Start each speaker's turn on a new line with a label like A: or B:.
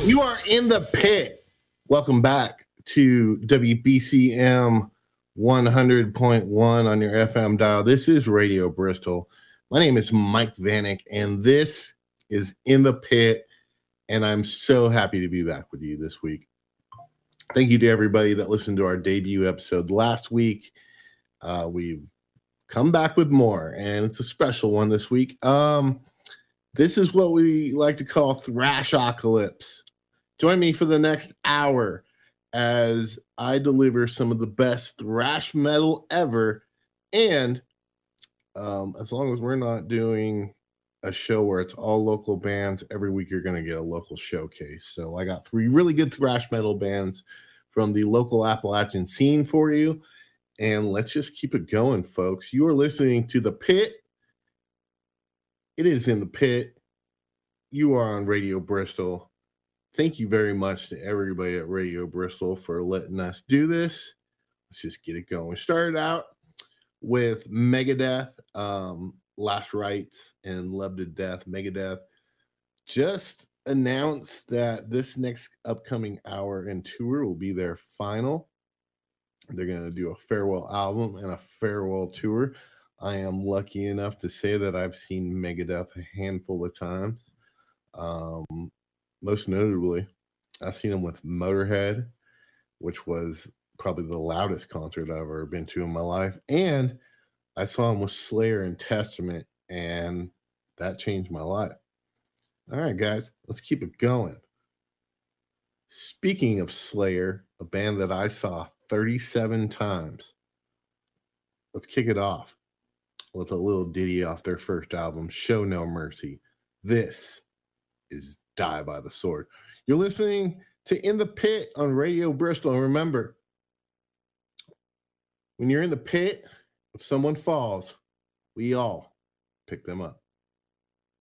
A: You are in the pit. Welcome back to WBCM 100.1 on your FM dial. This is Radio Bristol. My name is Mike Vanek, and this is In the Pit, and I'm so happy to be back with you this week. Thank you to everybody that listened to our debut episode last week. We've come back with more, and it's a special one this week. This is what we like to call Thrashocalypse. Join me for the next hour as I deliver some of the best thrash metal ever. And as long as we're not doing a show where it's all local bands, every week you're going to get a local showcase. So I got 3 really good thrash metal bands from the local Appalachian scene for you. And let's just keep it going, folks. You are listening to The Pit. It is in the pit. You are on Radio Bristol. Thank you very much to everybody at Radio Bristol for letting us do this. Let's just get it going. We started out with Megadeth, Last Rites, and Love to Death. Megadeth just announced that this next upcoming hour and tour will be their final. They're going to do a farewell album and a farewell tour. I am lucky enough to say that I've seen Megadeth a handful of times. Most notably, I've seen them with Motorhead, which was probably the loudest concert I've ever been to in my life. And I saw them with Slayer and Testament, and that changed my life. All right, guys, let's keep it going. Speaking of Slayer, a band that I saw 37 times, let's kick it off with a little ditty off their first album, Show No Mercy. This is Die by the Sword. You're listening to In the Pit on Radio Bristol. And remember, when you're in the pit, if someone falls, we all pick them up.